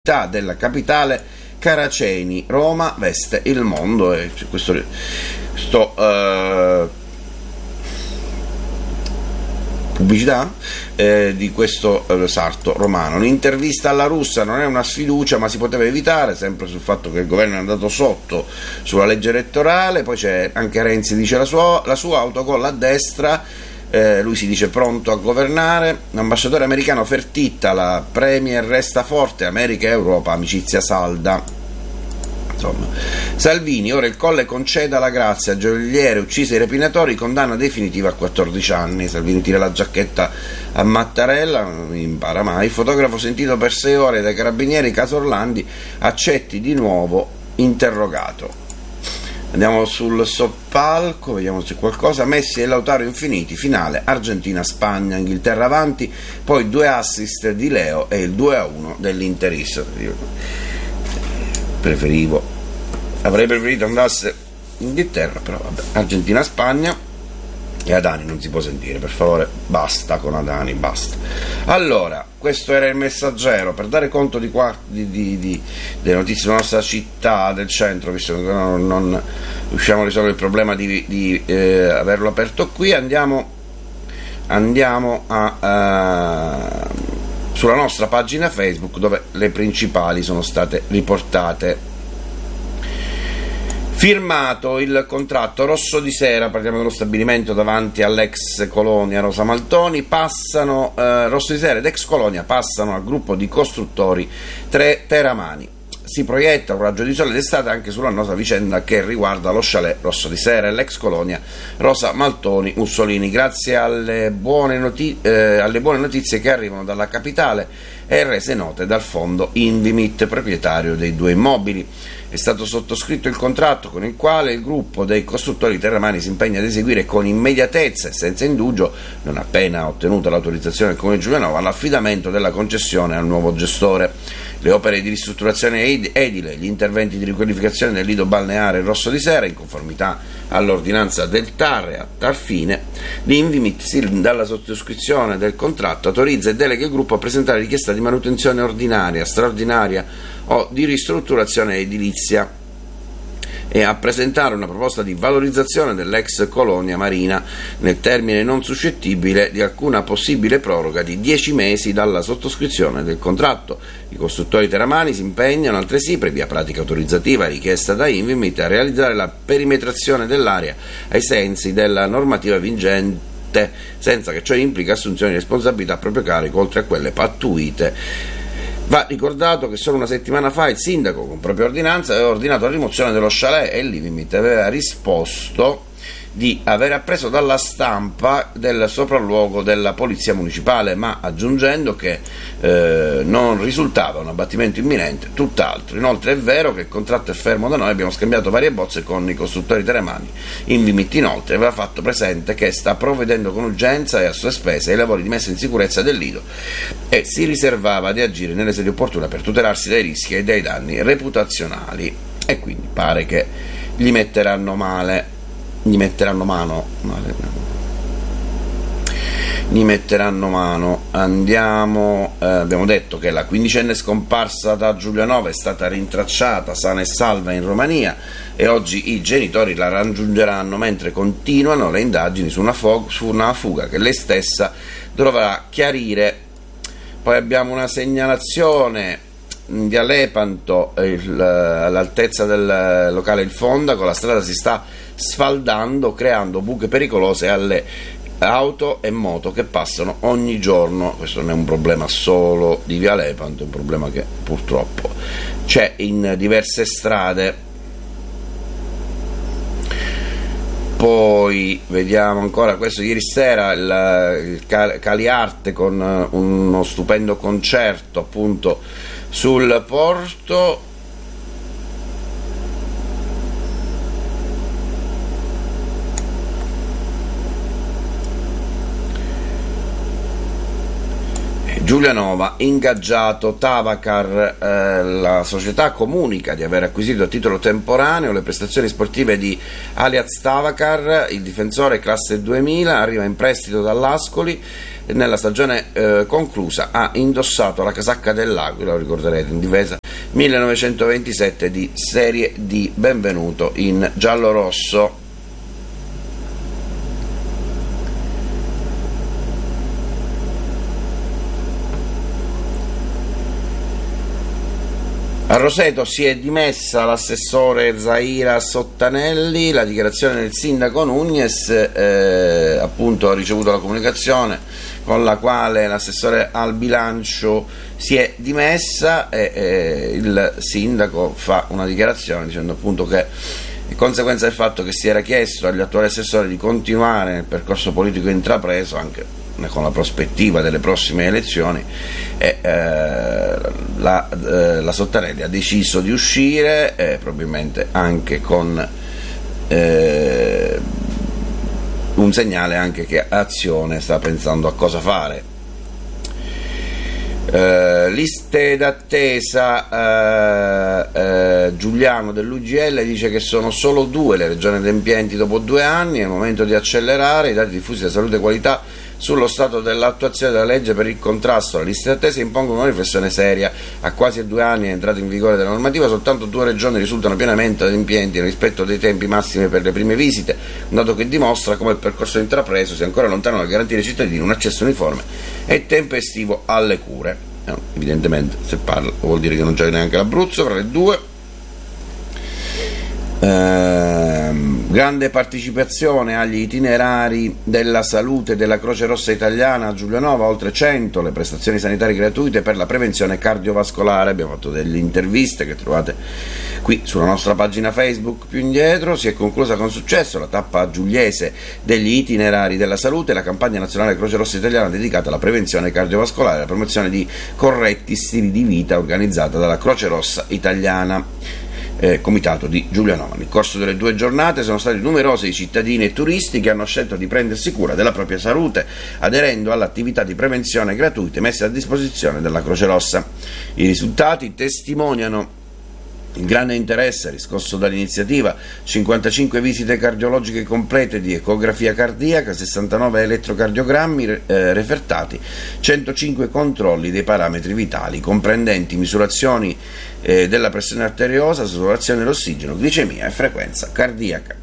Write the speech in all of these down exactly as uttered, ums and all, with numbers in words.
della capitale Caraceni. Roma veste il mondo, e questo sto uh, pubblicità eh, di questo eh, sarto romano. L'intervista alla russa non è una sfiducia, ma si poteva evitare, sempre sul fatto che il governo è andato sotto sulla legge elettorale. Poi c'è anche Renzi, dice la sua, la sua autogol a destra. Eh, lui si dice pronto a governare. L'ambasciatore americano Fertitta, la premier resta forte, America e Europa, amicizia salda. Insomma, Salvini, ora il Colle conceda la grazia, Gioielliere uccise i rapinatori, condanna definitiva a quattordici anni. Salvini tira la giacchetta a Mattarella, non impara mai. Fotografo sentito per sei ore dai carabinieri, caso Orlandi, accetti di nuovo interrogato. Andiamo sul soppalco, vediamo se c'è qualcosa. Messi e Lautaro infiniti, finale Argentina-Spagna, Inghilterra avanti, poi due assist di Leo e il due a uno dell'Interista. Io preferivo, avrei preferito andasse in Inghilterra, però vabbè, Argentina-Spagna. E Adani non si può sentire, per favore, basta con Adani, basta. Allora, questo era il Messaggero, per dare conto di, qua, di, di, di delle notizie della nostra città, del centro, visto che non, non riusciamo a risolvere il problema di, di eh, averlo aperto qui. Andiamo, andiamo a, uh, sulla nostra pagina Facebook, dove le principali sono state riportate. Firmato il contratto Rosso di Sera, parliamo dello stabilimento davanti all'ex colonia Rosa Maltoni, passano eh, Rosso di Sera ed ex colonia passano al gruppo di costruttori Tre Teramani. Si proietta un raggio di sole d'estate anche sulla nostra vicenda che riguarda lo chalet Rosso di Sera e l'ex colonia Rosa Maltoni Mussolini, grazie alle buone, noti- eh, alle buone notizie che arrivano dalla capitale e rese note dal fondo Invimit, proprietario dei due immobili. È stato sottoscritto il contratto con il quale il gruppo dei costruttori terramani si impegna ad eseguire con immediatezza e senza indugio, non appena ottenuta l'autorizzazione del Comune di Giulianova, l'affidamento della concessione al nuovo gestore. Le opere di ristrutturazione edile, gli interventi di riqualificazione del lido balneare Rosso di Sera, in conformità all'ordinanza del T A R. A tal fine, l'Invimit, dalla sottoscrizione del contratto, autorizza e delega il gruppo a presentare richiesta di manutenzione ordinaria, straordinaria o di ristrutturazione edilizia e a presentare una proposta di valorizzazione dell'ex colonia marina nel termine non suscettibile di alcuna possibile proroga di dieci mesi dalla sottoscrizione del contratto. I costruttori teramani si impegnano altresì, previa pratica autorizzativa richiesta da Invimit, a realizzare la perimetrazione dell'area ai sensi della normativa vigente, senza che ciò implica assunzioni di responsabilità a proprio carico, oltre a quelle pattuite. Va ricordato che solo una settimana fa il sindaco, con propria ordinanza, aveva ordinato la rimozione dello chalet e l'Invimit aveva risposto di aver appreso dalla stampa del sopralluogo della polizia municipale, ma aggiungendo che eh, non risultava un abbattimento imminente, tutt'altro. Inoltre è vero che il contratto è fermo da noi, abbiamo scambiato varie bozze con i costruttori teramani. Invimit inoltre aveva fatto presente che sta provvedendo con urgenza e a sue spese ai lavori di messa in sicurezza del lido e si riservava di agire nelle sedi opportune per tutelarsi dai rischi e dai danni reputazionali, e quindi pare che gli metteranno male gli metteranno mano gli metteranno mano andiamo eh, abbiamo detto che la quindicenne scomparsa da Giulianova è stata rintracciata sana e salva in Romania e oggi i genitori la raggiungeranno mentre continuano le indagini su una, fo- su una fuga che lei stessa dovrà chiarire. Poi abbiamo una segnalazione in via Lepanto, il, all'altezza del locale Il Fondaco, la strada si sta sfaldando creando buche pericolose alle auto e moto che passano ogni giorno. Questo non è un problema solo di via Lepanto, è un problema che purtroppo c'è in diverse strade. Poi vediamo ancora questo, ieri sera il, il Caliarte con uno stupendo concerto appunto sul porto. Giulianova, ingaggiato Tavacar, eh, la società comunica di aver acquisito a titolo temporaneo le prestazioni sportive di Aliaz Tavacar, il difensore classe duemila, arriva in prestito dall'Ascoli, nella stagione eh, conclusa ha indossato la casacca dell'Aquila, lo ricorderete, in difesa millenovecentoventisette di Serie D, benvenuto in giallo-rosso. A Roseto si è dimessa l'assessore Zaira Sottanelli, la dichiarazione del sindaco Nugnes, eh, appunto ha ricevuto la comunicazione con la quale l'assessore al bilancio si è dimessa e eh, il sindaco fa una dichiarazione dicendo appunto che in conseguenza del fatto che si era chiesto agli attuali assessori di continuare nel percorso politico intrapreso anche con la prospettiva delle prossime elezioni, e, eh, la, eh, la Sottanelli ha deciso di uscire, eh, probabilmente anche con eh, un segnale anche che Azione sta pensando a cosa fare. Uh, liste d'attesa, uh, uh, Giuliano dell'U G L dice che sono solo due le regioni adempienti dopo due anni, è il momento di accelerare. I dati diffusi da Salute e Qualità sullo stato dell'attuazione della legge per il contrasto alle liste d'attesa impongono una riflessione seria. A quasi due anni è entrata in vigore della normativa, soltanto due regioni risultano pienamente adempienti rispetto dei tempi massimi per le prime visite, un dato che dimostra come il percorso intrapreso sia ancora lontano dal garantire ai cittadini un accesso uniforme e tempestivo alle cure. No, evidentemente se parla vuol dire che non c'è neanche l'Abruzzo fra le due. Ehm, grande partecipazione agli itinerari della salute della Croce Rossa Italiana a Giulianova, oltre cento le prestazioni sanitarie gratuite per la prevenzione cardiovascolare. Abbiamo fatto delle interviste che trovate qui sulla nostra pagina Facebook più indietro. Si è conclusa con successo la tappa giuliese degli itinerari della salute, la campagna nazionale Croce Rossa Italiana dedicata alla prevenzione cardiovascolare e alla promozione di corretti stili di vita, organizzata dalla Croce Rossa Italiana, Eh, comitato di Giulianova. Nel corso delle due giornate sono stati numerosi i cittadini e turisti che hanno scelto di prendersi cura della propria salute, aderendo all'attività di prevenzione gratuite messe a disposizione della Croce Rossa. I risultati testimoniano il grande interesse riscosso dall'iniziativa: cinquantacinque visite cardiologiche complete di ecografia cardiaca, sessantanove elettrocardiogrammi eh, refertati, centocinque controlli dei parametri vitali, comprendenti misurazioni eh, della pressione arteriosa, saturazione dell'ossigeno, glicemia e frequenza cardiaca.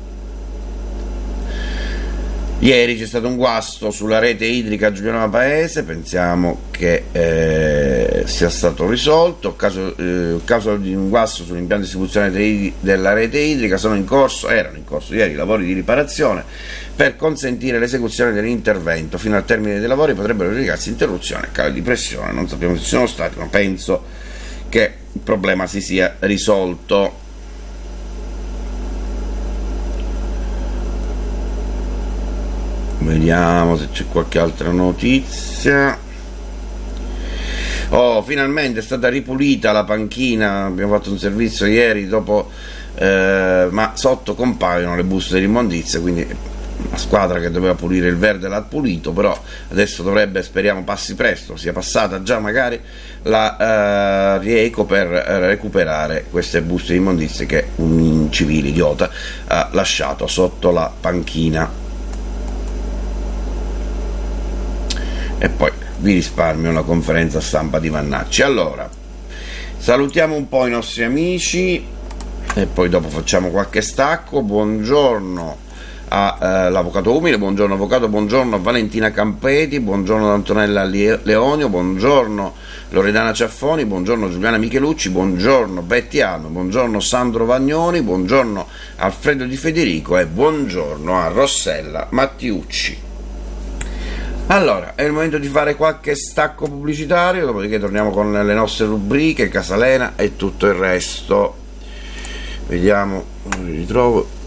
Ieri c'è stato un guasto sulla rete idrica Giulianova Paese, pensiamo che eh, sia stato risolto. Caso, eh, caso di un guasto sull'impianto di distribuzione de, della rete idrica, sono in corso, erano in corso ieri i lavori di riparazione per consentire l'esecuzione dell'intervento. Fino al termine dei lavori potrebbero verificarsi interruzione e cali di pressione, non sappiamo se ci sono stati, ma penso che il problema si sia risolto. Vediamo se c'è qualche altra notizia. Oh, finalmente è stata ripulita la panchina, abbiamo fatto un servizio ieri dopo, eh, ma sotto compaiono le buste dell'immondizia, quindi la squadra che doveva pulire il verde l'ha pulito, però adesso dovrebbe, speriamo passi presto, sia passata già magari la uh, Rieco per recuperare queste buste di immondizia che un civile idiota ha lasciato sotto la panchina. E poi vi risparmio una conferenza stampa di Vannacci. Allora, salutiamo un po' i nostri amici e poi dopo facciamo qualche stacco. Buongiorno all'avvocato Umile, buongiorno avvocato, buongiorno a Valentina Campeti, buongiorno ad Antonella Leonio, buongiorno Loredana Ciaffoni, buongiorno Giuliana Michelucci, buongiorno Betty Alno, buongiorno Sandro Vagnoni, buongiorno Alfredo Di Federico e buongiorno a Rossella Mattiucci. Allora, è il momento di fare qualche stacco pubblicitario, dopodiché torniamo con le nostre rubriche, Casalena e tutto il resto. Vediamo, li ritrovo.